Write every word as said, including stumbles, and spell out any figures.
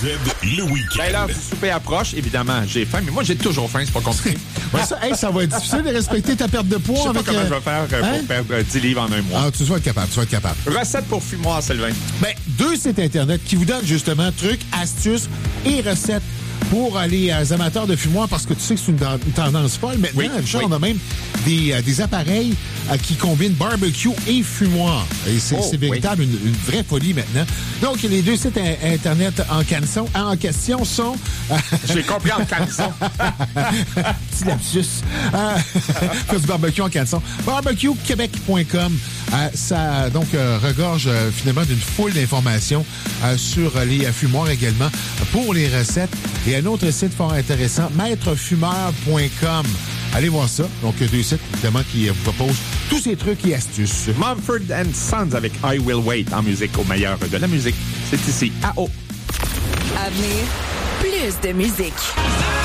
le week-end. Ben là, vous souper approche, évidemment, j'ai faim, mais moi, j'ai toujours faim, c'est pas compliqué. Ouais, ça, hey, ça va être difficile de respecter ta perte de poids. Je sais avec, pas comment euh, je vais faire euh, hein? pour perdre euh, dix livres en un mois. Ah, tu vas être capable, tu vas être capable. Recette pour fumoir, Sylvain. Ben, deux sites Internet qui vous donnent justement trucs, astuces et recettes pour les euh, amateurs de fumoir, parce que tu sais que c'est une, une tendance folle. Maintenant, Oui, Richard, oui. on a même des, euh, des appareils euh, qui combinent barbecue et fumoir. Et c'est, Oh, c'est véritable, une, une vraie folie maintenant. Donc, les deux sites in- Internet en, canson, en question sont... euh, J'ai compris en caleçon. Petit lapsus. Euh, fait du barbecue en canson. barbecue québec point com. Euh, ça donc euh, regorge euh, finalement d'une foule d'informations euh, sur euh, les euh, fumoirs également pour les recettes. Et un autre site fort intéressant, maître fumeur point com. Allez voir ça. Donc, euh, deux sites, évidemment, qui euh, vous proposent tous ces trucs et astuces. Mumford and Sons avec I Will Wait en musique au meilleur de la musique. C'est ici, A O. À venir, plus de musique.